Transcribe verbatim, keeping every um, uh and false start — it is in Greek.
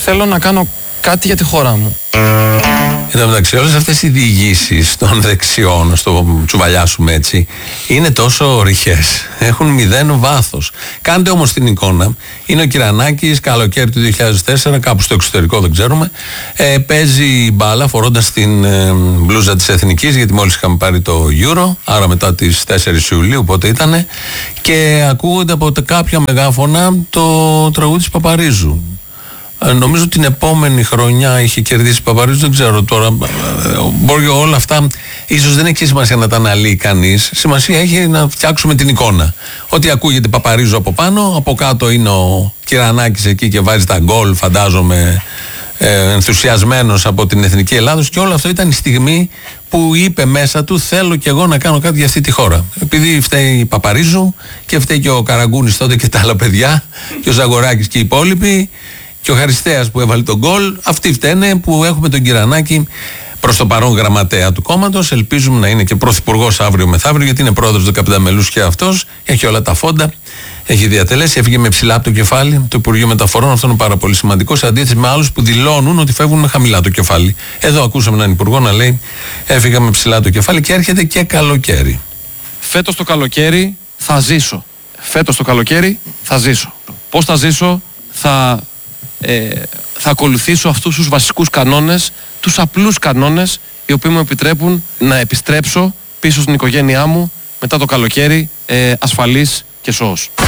θέλω να κάνω κάτι για τη χώρα μου. Εν τω μεταξύ, όλες αυτές οι διηγήσεις των δεξιών, στο τσουβαλιάσουμε έτσι, είναι τόσο ρηχές. Έχουν μηδέν βάθος. Κάντε όμως την εικόνα. Είναι ο Κυρανάκης, καλοκαίρι του δύο χιλιάδες τέσσερα, κάπου στο εξωτερικό, δεν ξέρουμε. Ε, παίζει μπάλα φορώντας την ε, μπλούζα της Εθνικής, γιατί μόλις είχαμε πάρει το Euro, άρα μετά τις τέσσερις Ιουλίου, πότε ήτανε. Και ακούγονται από κάποια μεγάφωνα το τραγούδι της Παπαρίζου. Ε, νομίζω την επόμενη χρονιά είχε κερδίσει Παπαρίζου, δεν ξέρω τώρα. Μπορεί όλα αυτά, ίσως δεν έχει σημασία να τα αναλύει κανείς. Σημασία έχει να φτιάξουμε την εικόνα. Ότι ακούγεται Παπαρίζου από πάνω, από κάτω είναι ο Κυρανάκης εκεί και βάζει τα γκολ, φαντάζομαι, ε, ενθουσιασμένος από την Εθνική Ελλάδος, και όλο αυτό ήταν η στιγμή που είπε μέσα του: θέλω κι εγώ να κάνω κάτι για αυτή τη χώρα. Επειδή φταίει η Παπαρίζου και φταίει και ο Καραγκούνης τότε και τα άλλα παιδιά, και ο Ζαγοράκης και οι υπόλοιποι. Και ο Χαριστέας που έβαλε τον γκολ, αυτοί φταίνε που έχουμε τον Κυρανάκη προς το παρόν γραμματέα του κόμματος. Ελπίζουμε να είναι και πρωθυπουργός αύριο μεθαύριο, γιατί είναι πρόεδρος δεκαπέντε μελούς και αυτός. Έχει όλα τα φόντα, έχει διατελέσει, έφυγε με ψηλά από το κεφάλι το Υπουργείο Μεταφορών. Αυτό είναι πάρα πολύ σημαντικό, σε αντίθεση με άλλους που δηλώνουν ότι φεύγουν με χαμηλά το κεφάλι. Εδώ ακούσαμε έναν υπουργό να λέει: έφυγα με ψηλά το κεφάλι, και έρχεται και καλοκαίρι. Φέτος το καλοκαίρι θα ζήσω. Φέτος το καλοκαίρι θα ζήσω. Πώς θα ζήσω? Θα. Ε, θα ακολουθήσω αυτούς τους βασικούς κανόνες, τους απλούς κανόνες, οι οποίοι μου επιτρέπουν να επιστρέψω πίσω στην οικογένειά μου μετά το καλοκαίρι, ε, ασφαλής και σώος.